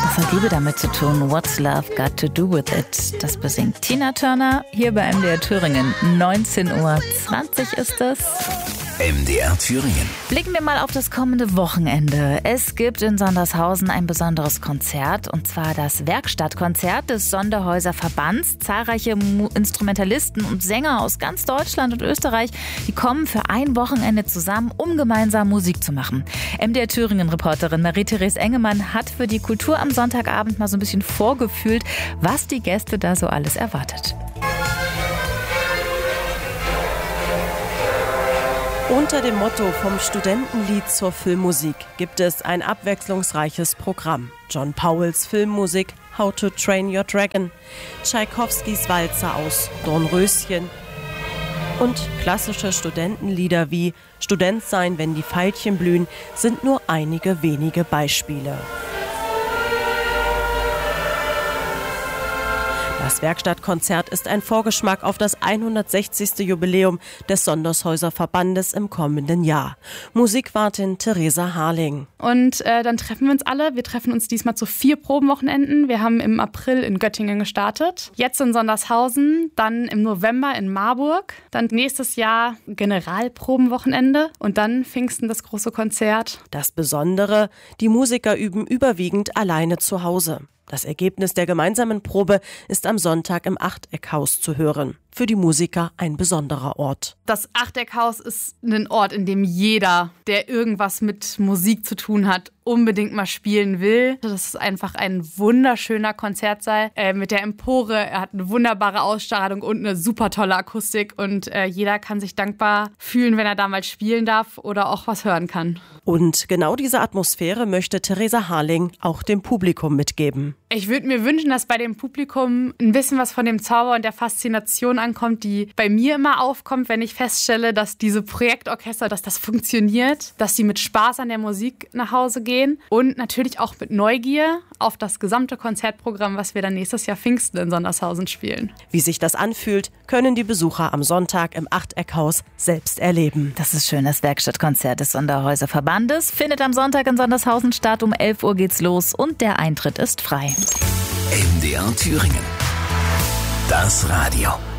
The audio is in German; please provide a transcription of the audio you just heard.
Was hat Liebe damit zu tun? What's Love Got to Do With It? Das besingt Tina Turner hier bei MDR Thüringen. 19:20 Uhr ist es. MDR Thüringen. Blicken wir mal auf das kommende Wochenende. Es gibt in Sondershausen ein besonderes Konzert, und zwar das Werkstattkonzert des Sonderhäuser Verbands. Zahlreiche Instrumentalisten und Sänger aus ganz Deutschland und Österreich, die kommen für ein Wochenende zusammen, um gemeinsam Musik zu machen. MDR Thüringen-Reporterin Marie-Therese Engemann hat für die Kultur am Sonntagabend mal so ein bisschen vorgefühlt, was die Gäste da so alles erwartet. Unter dem Motto vom Studentenlied zur Filmmusik gibt es ein abwechslungsreiches Programm. John Powells Filmmusik How to Train Your Dragon, Tschaikowskis Walzer aus Dornröschen und klassische Studentenlieder wie Student sein, wenn die Veilchen blühen, sind nur einige wenige Beispiele. Das Werkstattkonzert ist ein Vorgeschmack auf das 160. Jubiläum des Sondershäuser Verbandes im kommenden Jahr. Musikwartin Theresa Harling. Und dann treffen wir uns alle. Wir treffen uns diesmal zu 4 Probenwochenenden. Wir haben im April in Göttingen gestartet, jetzt in Sondershausen, dann im November in Marburg, dann nächstes Jahr Generalprobenwochenende und dann Pfingsten das große Konzert. Das Besondere, die Musiker üben überwiegend alleine zu Hause. Das Ergebnis der gemeinsamen Probe ist am Sonntag im Achteckhaus zu hören. Für die Musiker ein besonderer Ort. Das Achteckhaus ist ein Ort, in dem jeder, der irgendwas mit Musik zu tun hat, unbedingt mal spielen will. Das ist einfach ein wunderschöner Konzertsaal mit der Empore. Er hat eine wunderbare Ausstrahlung und eine super tolle Akustik. Und jeder kann sich dankbar fühlen, wenn er da mal spielen darf oder auch was hören kann. Und genau diese Atmosphäre möchte Theresa Harling auch dem Publikum mitgeben. Ich würde mir wünschen, dass bei dem Publikum ein bisschen was von dem Zauber und der Faszination ankommt, die bei mir immer aufkommt, wenn ich feststelle, dass diese Projektorchester, dass das funktioniert, dass sie mit Spaß an der Musik nach Hause gehen und natürlich auch mit Neugier auf das gesamte Konzertprogramm, was wir dann nächstes Jahr Pfingsten in Sondershausen spielen. Wie sich das anfühlt, können die Besucher am Sonntag im Achteckhaus selbst erleben. Das ist schön. Das Werkstattkonzert des Sonderhäuser Verbandes findet am Sonntag in Sondershausen statt. Um 11 Uhr geht's los und der Eintritt ist frei. MDR Thüringen. Das Radio.